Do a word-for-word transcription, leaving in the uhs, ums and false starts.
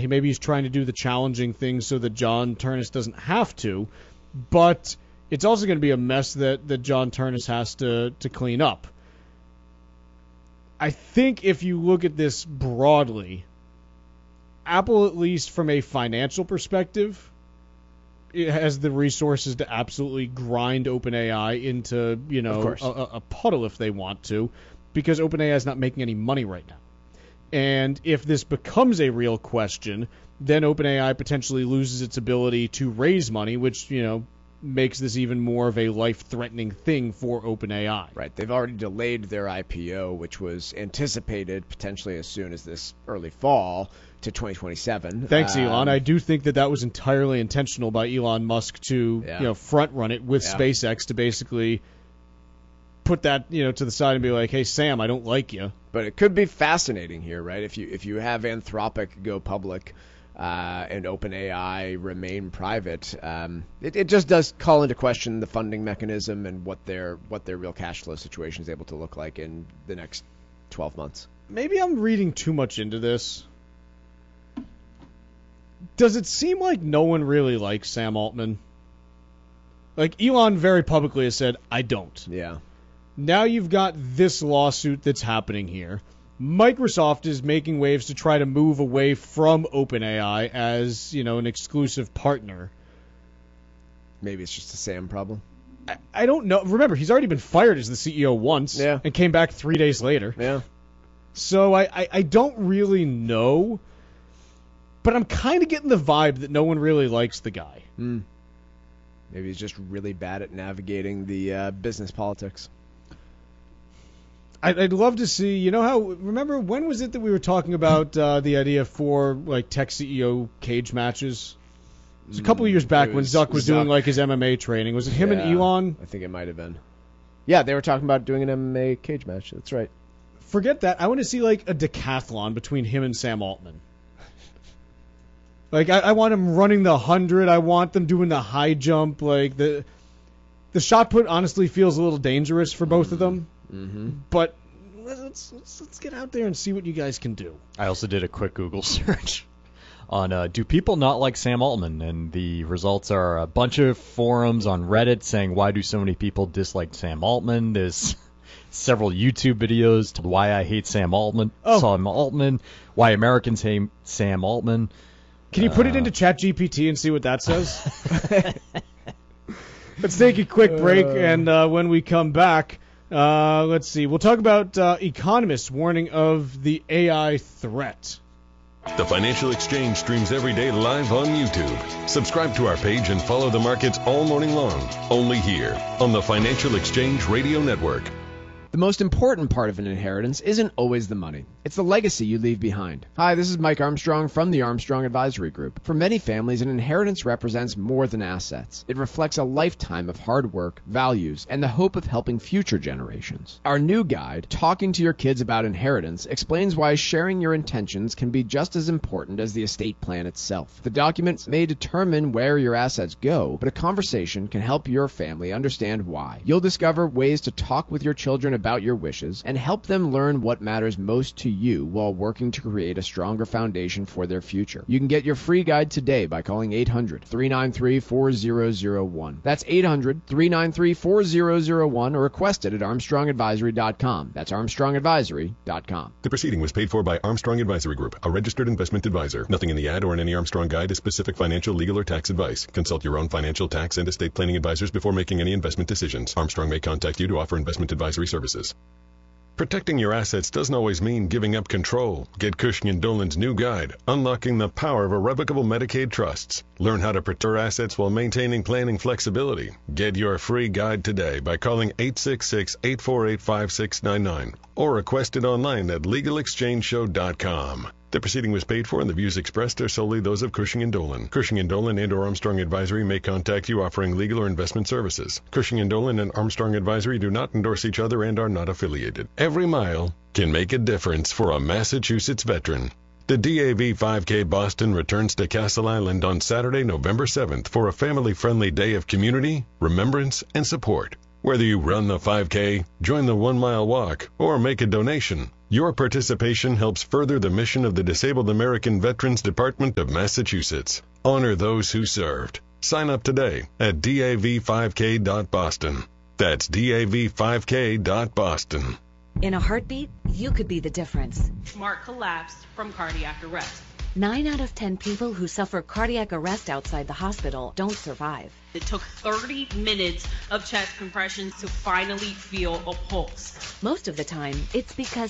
maybe he's trying to do the challenging thing so that John Ternus doesn't have to, but it's also going to be a mess that, that John Ternus has to, to clean up. I think if you look at this broadly, Apple, at least from a financial perspective, it has the resources to absolutely grind OpenAI into, you know, a, a puddle if they want to, because OpenAI is not making any money right now. And if this becomes a real question, then OpenAI potentially loses its ability to raise money, which, you know, makes this even more of a life-threatening thing for OpenAI. Right. They've already delayed their I P O, which was anticipated potentially as soon as this early fall, to twenty twenty-seven. Thanks, um, Elon. I do think that that was entirely intentional by Elon Musk to, yeah. you know, front-run it with yeah. SpaceX to basically put that, you know, to the side and be like, hey, Sam, I don't like you. But it could be fascinating here, right? If you if you have Anthropic go public uh, and OpenAI remain private, um, it, it just does call into question the funding mechanism and what their what their real cash flow situation is able to look like in the next twelve months. Maybe I'm reading too much into this. Does it seem like no one really likes Sam Altman? Like, Elon very publicly has said, I don't. Yeah. Now you've got this lawsuit that's happening here. Microsoft is making waves to try to move away from OpenAI as, you know, an exclusive partner. Maybe it's just a Sam problem. I, I don't know. Remember, he's already been fired as the C E O once yeah. and came back three days later. Yeah. So I, I, I don't really know, but I'm kind of getting the vibe that no one really likes the guy. Mm. Maybe he's just really bad at navigating the uh, business politics. I'd, I'd love to see, you know how, remember, when was it that we were talking about uh, the idea for, like, tech C E O cage matches? It was a couple of years back when Zuck was Zuck. doing, like, his M M A training. Was it him yeah, and Elon? I think it might have been. Yeah, they were talking about doing an M M A cage match. That's right. Forget that. I want to see, like, a decathlon between him and Sam Altman. Like, I, I want him running the hundred. I want them doing the high jump. Like, the the shot put honestly feels a little dangerous for both of them. Mm-hmm. But let's, let's let's get out there and see what you guys can do. I also did a quick Google search on uh, do people not like Sam Altman, and the results are a bunch of forums on Reddit saying why do so many people dislike Sam Altman. There's several YouTube videos to why I hate Sam Altman. Oh. Sam Altman, why Americans hate Sam Altman. Can you put uh, it into ChatGPT and see what that says? Let's take a quick break, and uh, when we come back, uh, let's see. We'll talk about uh, economists warning of the A I threat. The Financial Exchange streams every day live on YouTube. Subscribe to our page and follow the markets all morning long. Only here on the Financial Exchange Radio Network. The most important part of an inheritance isn't always the money. It's the legacy you leave behind. Hi, this is Mike Armstrong from the Armstrong Advisory Group. For many families, an inheritance represents more than assets. It reflects a lifetime of hard work, values, and the hope of helping future generations. Our new guide, Talking to Your Kids About Inheritance, explains why sharing your intentions can be just as important as the estate plan itself. The documents may determine where your assets go, but a conversation can help your family understand why. You'll discover ways to talk with your children about your wishes and help them learn what matters most to you while working to create a stronger foundation for their future. You can get your free guide today by calling eight hundred, three nine three, four zero zero one. That's eight hundred, three nine three, four zero zero one or request it at armstrong advisory dot com. That's armstrong advisory dot com. The proceeding was paid for by Armstrong Advisory Group, a registered investment advisor. Nothing in the ad or in any Armstrong guide is specific financial, legal, or tax advice. Consult your own financial, tax, and estate planning advisors before making any investment decisions. Armstrong may contact you to offer investment advisory services. Protecting your assets doesn't always mean giving up control. Get Cushing and Dolan's new guide, Unlocking the Power of Irrevocable Medicaid Trusts. Learn how to protect your assets while maintaining planning flexibility. Get your free guide today by calling eight six six, eight four eight, five six nine nine or request it online at legal exchange show dot com. The proceeding was paid for and the views expressed are solely those of Cushing and Dolan. Cushing and Dolan and or Armstrong Advisory may contact you offering legal or investment services. Cushing and Dolan and Armstrong Advisory do not endorse each other and are not affiliated. Every mile can make a difference for a Massachusetts veteran. The D A V five K Boston returns to Castle Island on Saturday, November seventh for a family-friendly day of community, remembrance, and support. Whether you run the five K, join the one mile walk, or make a donation, your participation helps further the mission of the Disabled American Veterans Department of Massachusetts. Honor those who served. Sign up today at D A V five K dot Boston. That's D A V five K dot Boston. In a heartbeat, you could be the difference. Mark collapsed from cardiac arrest. Nine out of ten people who suffer cardiac arrest outside the hospital don't survive. It took thirty minutes of chest compressions to finally feel a pulse. Most of the time, it's because